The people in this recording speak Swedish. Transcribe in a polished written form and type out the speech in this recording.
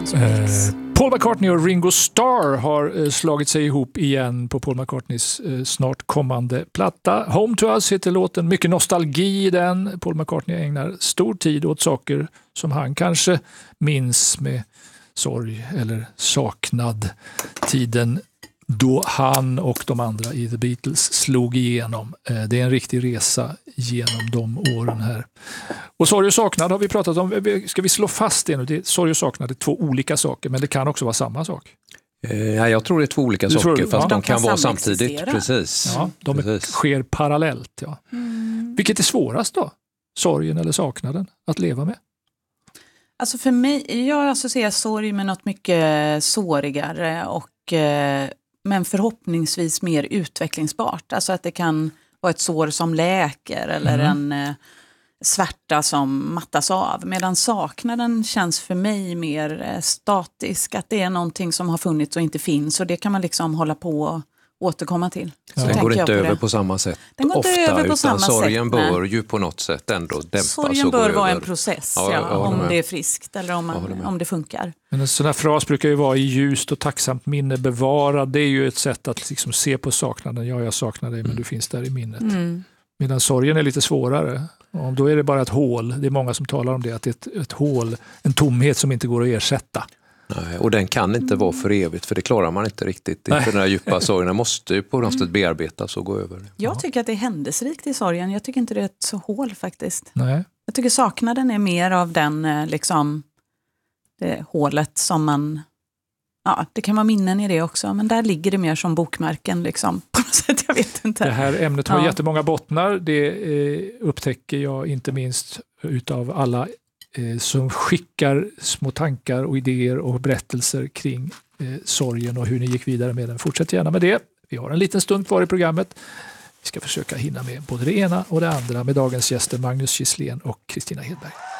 som mix. Paul McCartney och Ringo Starr har slagit sig ihop igen på Paul McCartneys snart kommande platta. Home to Us heter låten, mycket nostalgi i den. Paul McCartney ägnar stor tid åt saker som han kanske minns med sorg eller saknad. Tiden då han och de andra i The Beatles slog igenom. Det är en riktig resa genom de åren här. Och sorg och saknad har vi pratat om. Ska vi slå fast det nu? Sorg och saknad är två olika saker, men det kan också vara samma sak. Ja, jag tror det är två olika saker, fast de kan vara samtidigt. Precis. Ja, de sker parallellt. Ja. Vilket är svårast då? Sorgen eller saknaden att leva med? Alltså för mig, jag associerar sorg med något mycket sårigare men förhoppningsvis mer utvecklingsbart. Alltså att det kan vara ett sår som läker eller en svärta som mattas av. Medan saknaden känns för mig mer statisk. Att det är någonting som har funnits och inte finns. Och det kan man liksom hålla på och återkomma till. Så den går inte över på samma sätt den går ofta, inte över på utan samma sorgen sätt, bör ju på något sätt ändå dämpas. Sorgen och bör gå vara över. en process, Ja, om det är friskt eller om det funkar. Men en sån här fras brukar ju vara i ljust och tacksamt minne bevara. Det är ju ett sätt att liksom se på saknaden. Ja, jag saknar dig, men du finns där i minnet. Medan sorgen är lite svårare. Och då är det bara ett hål. Det är många som talar om det, att det är ett hål, en tomhet som inte går att ersätta. Nej, och den kan inte vara för evigt, för det klarar man inte riktigt. För den här djupa sorgen måste ju på något sätt bearbetas och gå över. Jag tycker att det är händelserikt i sorgen. Jag tycker inte det är ett så hål faktiskt. Nej. Jag tycker saknaden är mer av den liksom det hålet som man... Ja, det kan vara minnen i det också, men där ligger det mer som bokmärken liksom. På något sätt, jag vet inte. Det här ämnet har jättemånga bottnar. Det upptäcker jag inte minst utav alla som skickar små tankar och idéer och berättelser kring sorgen och hur ni gick vidare med den. Fortsätt gärna med det. Vi har en liten stund kvar i programmet. Vi ska försöka hinna med både det ena och det andra med dagens gäster Magnus Gisslén och Kristina Hedberg.